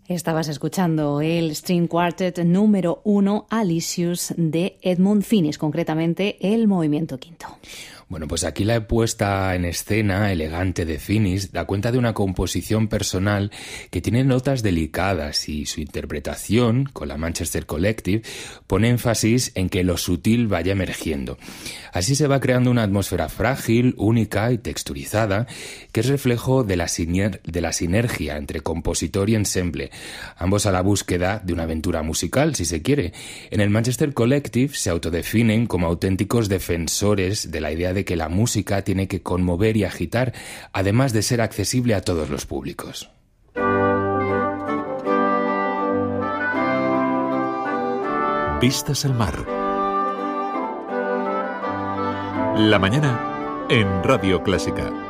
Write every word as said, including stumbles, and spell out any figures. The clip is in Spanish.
Estabas escuchando el String Quartet número uno, Alicius, de Edmund Finis, concretamente el movimiento quinto. Bueno, pues aquí la puesta en escena elegante de Finis da cuenta de una composición personal que tiene notas delicadas y su interpretación, con la Manchester Collective, pone énfasis en que lo sutil vaya emergiendo. Así se va creando una atmósfera frágil, única y texturizada, que es reflejo de la, siner- de la sinergia entre compositor y ensemble, ambos a la búsqueda de una aventura musical, si se quiere. En el Manchester Collective se autodefinen como auténticos defensores de la idea de que la música tiene que conmover y agitar, además de ser accesible a todos los públicos. Vistas al mar. La mañana en Radio Clásica.